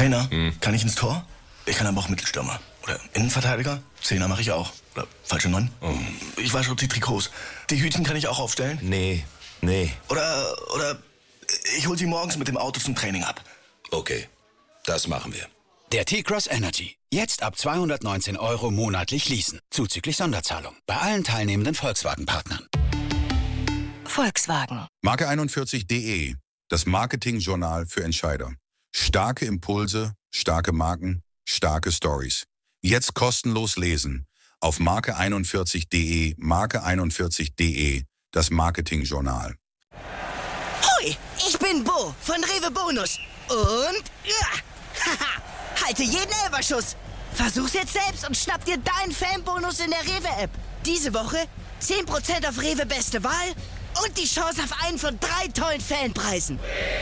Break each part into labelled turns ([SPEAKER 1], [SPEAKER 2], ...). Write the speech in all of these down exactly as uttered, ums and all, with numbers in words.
[SPEAKER 1] Trainer, hm. kann ich ins Tor? Ich kann aber auch Mittelstürmer. Oder Innenverteidiger? Zehner mache ich auch. Oder falsche Neun? Oh. Ich wasche auch die Trikots. Die Hütchen kann ich auch aufstellen?
[SPEAKER 2] Nee, nee.
[SPEAKER 1] Oder, oder ich hol sie morgens mit dem Auto zum Training ab.
[SPEAKER 2] Okay, das machen wir.
[SPEAKER 3] Der T-Cross Energy. Jetzt ab zweihundertneunzehn Euro monatlich leasen. Zuzüglich Sonderzahlung. Bei allen teilnehmenden Volkswagen-Partnern.
[SPEAKER 4] Volkswagen.
[SPEAKER 5] Marke einundvierzig punkt de. Das Marketingjournal für Entscheider. Starke Impulse, starke Marken, starke Stories. Jetzt kostenlos lesen. Auf Marke einundvierzig punkt de, Marke einundvierzig punkt de. Das Marketingjournal.
[SPEAKER 6] Hui, ich bin Bo von Rewe Bonus. Und ja, haha, halte jeden Elferschuss. Versuch's jetzt selbst und schnapp dir deinen Fanbonus in der Rewe-App. Diese Woche zehn Prozent auf Rewe Beste Wahl und die Chance auf einen von drei tollen Fanpreisen.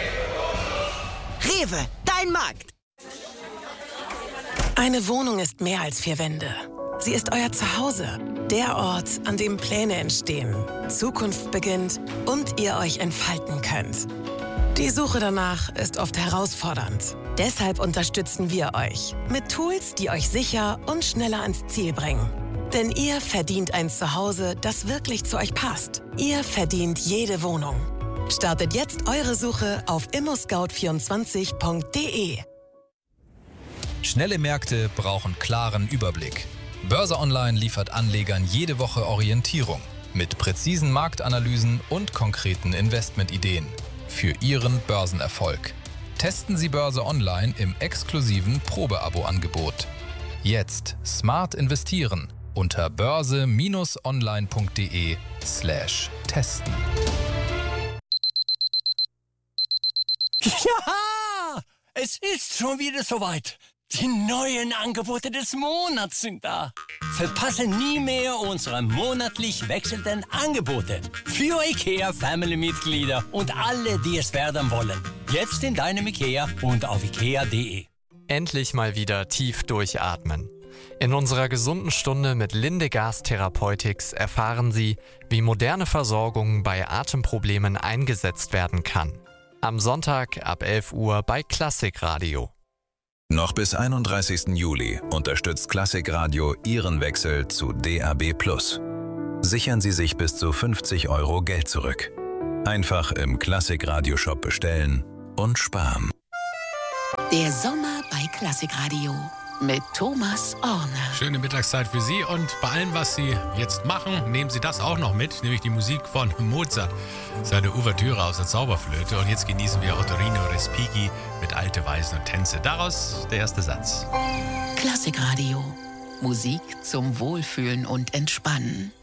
[SPEAKER 6] Rewe, dein Markt.
[SPEAKER 4] Eine Wohnung ist mehr als vier Wände. Sie ist euer Zuhause. Der Ort, an dem Pläne entstehen, Zukunft beginnt und ihr euch entfalten könnt. Die Suche danach ist oft herausfordernd. Deshalb unterstützen wir euch mit Tools, die euch sicher und schneller ans Ziel bringen. Denn ihr verdient ein Zuhause, das wirklich zu euch passt. Ihr verdient jede Wohnung. Startet jetzt eure Suche auf immo scout vierundzwanzig punkt de.
[SPEAKER 7] Schnelle Märkte brauchen klaren Überblick. Börse Online liefert Anlegern jede Woche Orientierung mit präzisen Marktanalysen und konkreten Investmentideen für Ihren Börsenerfolg. Testen Sie Börse Online im exklusiven Probeabo-Angebot. Jetzt smart investieren unter börse-online punkt de slash testen.
[SPEAKER 8] Ja, es ist schon wieder soweit. Die neuen Angebote des Monats sind da. Verpasse nie mehr unsere monatlich wechselnden Angebote. Für IKEA Family-Mitglieder und alle, die es werden wollen. Jetzt in deinem IKEA und auf ikea punkt de.
[SPEAKER 9] Endlich mal wieder tief durchatmen. In unserer gesunden Stunde mit Linde Gas Therapeutics erfahren Sie, wie moderne Versorgung bei Atemproblemen eingesetzt werden kann. Am Sonntag ab elf Uhr bei Klassikradio.
[SPEAKER 10] Noch bis einunddreißigsten Juli unterstützt Klassikradio Ihren Wechsel zu D A B plus. Sichern Sie sich bis zu fünfzig Euro Geld zurück. Einfach im Klassikradio-Shop bestellen und sparen.
[SPEAKER 11] Der Sommer bei Klassikradio mit Thomas Orne.
[SPEAKER 12] Schöne Mittagszeit für Sie und bei allem, was Sie jetzt machen, nehmen Sie das auch noch mit, nämlich die Musik von Mozart, seine Ouvertüre aus der Zauberflöte. Und jetzt genießen wir Ottorino Respighi mit Alte Weisen und Tänze. Daraus der erste Satz.
[SPEAKER 11] Klassikradio. Musik zum Wohlfühlen und Entspannen.